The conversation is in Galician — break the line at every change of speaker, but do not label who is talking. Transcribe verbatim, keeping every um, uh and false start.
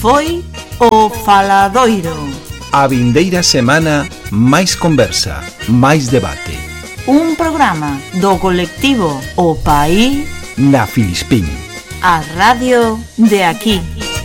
foi o Faladoiro.
A vindeira semana, máis conversa, máis debate.
Un programa do colectivo O País
na Filispín.
A radio de aquí.